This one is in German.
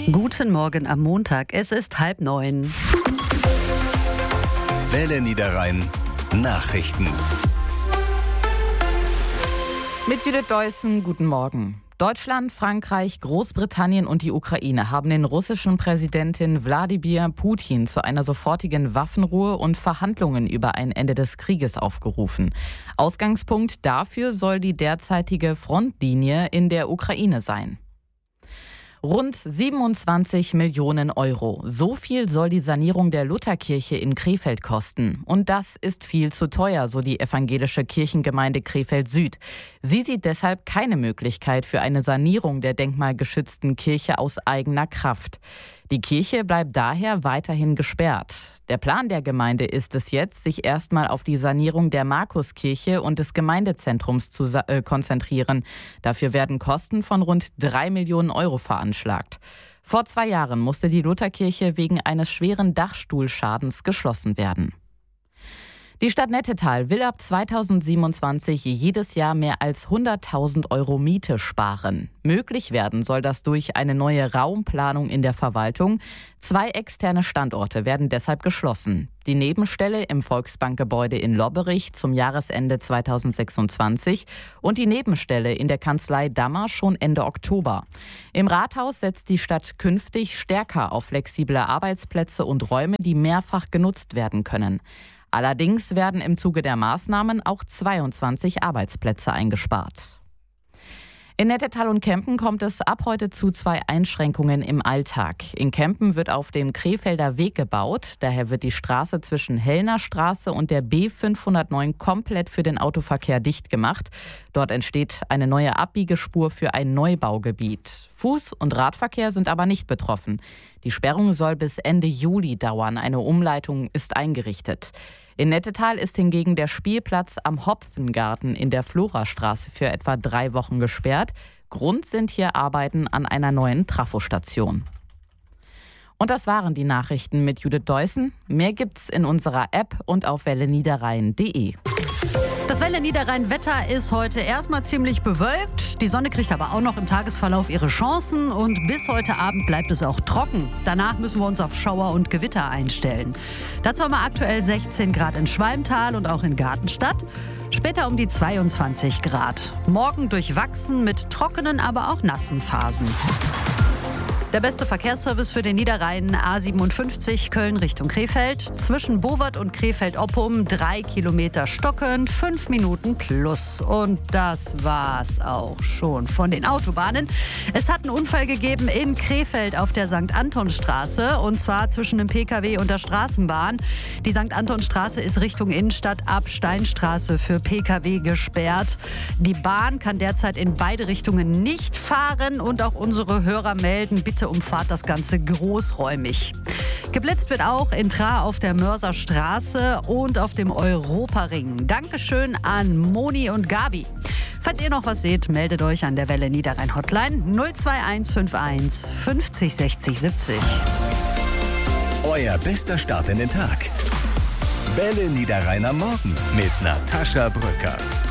Guten Morgen am Montag, es ist 8:30. Welle Niederrhein Nachrichten. Mit Judith Deussen, guten Morgen. Deutschland, Frankreich, Großbritannien und die Ukraine haben den russischen Präsidenten Wladimir Putin zu einer sofortigen Waffenruhe und Verhandlungen über ein Ende des Krieges aufgerufen. Ausgangspunkt dafür soll die derzeitige Frontlinie in der Ukraine sein. Rund 27 Millionen Euro. So viel soll die Sanierung der Lutherkirche in Krefeld kosten. Und das ist viel zu teuer, so die evangelische Kirchengemeinde Krefeld Süd. Sie sieht deshalb keine Möglichkeit für eine Sanierung der denkmalgeschützten Kirche aus eigener Kraft. Die Kirche bleibt daher weiterhin gesperrt. Der Plan der Gemeinde ist es jetzt, sich erstmal auf die Sanierung der Markuskirche und des Gemeindezentrums zu konzentrieren. Dafür werden Kosten von rund 3 Millionen Euro veranschlagt. Vor 2 Jahren musste die Lutherkirche wegen eines schweren Dachstuhlschadens geschlossen werden. Die Stadt Nettetal will ab 2027 jedes Jahr mehr als 100.000 Euro Miete sparen. Möglich werden soll das durch eine neue Raumplanung in der Verwaltung. 2 externe Standorte werden deshalb geschlossen. Die Nebenstelle im Volksbankgebäude in Lobberich zum Jahresende 2026 und die Nebenstelle in der Kanzlei Dammer schon Ende Oktober. Im Rathaus setzt die Stadt künftig stärker auf flexible Arbeitsplätze und Räume, die mehrfach genutzt werden können. Allerdings werden im Zuge der Maßnahmen auch 22 Arbeitsplätze eingespart. In Nettetal und Kempen kommt es ab heute zu 2 Einschränkungen im Alltag. In Kempen wird auf dem Krefelder Weg gebaut. Daher wird die Straße zwischen Hellner Straße und der B509 komplett für den Autoverkehr dicht gemacht. Dort entsteht eine neue Abbiegespur für ein Neubaugebiet. Fuß- und Radverkehr sind aber nicht betroffen. Die Sperrung soll bis Ende Juli dauern. Eine Umleitung ist eingerichtet. In Nettetal ist hingegen der Spielplatz am Hopfengarten in der Florastraße für etwa 3 Wochen gesperrt. Grund sind hier Arbeiten an einer neuen Trafostation. Und das waren die Nachrichten mit Judith Deussen. Mehr gibt's in unserer App und auf welleniederrhein.de. Das Welle Niederrhein-Wetter ist heute erstmal ziemlich bewölkt. Die Sonne kriegt aber auch noch im Tagesverlauf ihre Chancen und bis heute Abend bleibt es auch trocken. Danach müssen wir uns auf Schauer und Gewitter einstellen. Dazu haben wir aktuell 16 Grad in Schwalmtal und auch in Gartenstadt. Später um die 22 Grad. Morgen durchwachsen mit trockenen, aber auch nassen Phasen. Der beste Verkehrsservice für den Niederrhein, A57 Köln Richtung Krefeld. Zwischen Bowart und Krefeld-Oppum 3 Kilometer stockend, 5 Minuten plus. Und das war's auch schon von den Autobahnen. Es hat einen Unfall gegeben in Krefeld auf der St. Anton-Straße. Und zwar zwischen dem PKW und der Straßenbahn. Die St. Anton-Straße ist Richtung Innenstadt ab Steinstraße für PKW gesperrt. Die Bahn kann derzeit in beide Richtungen nicht fahren. Und auch unsere Hörer melden, bitte umfahrt das Ganze großräumig. Geblitzt wird auch in Tra auf der Mörserstraße und auf dem Europaring. Dankeschön an Moni und Gabi. Falls ihr noch was seht, meldet euch an der Welle Niederrhein Hotline 02151 50 60 70. Euer bester Start in den Tag. Welle Niederrhein am Morgen mit Natascha Brücker.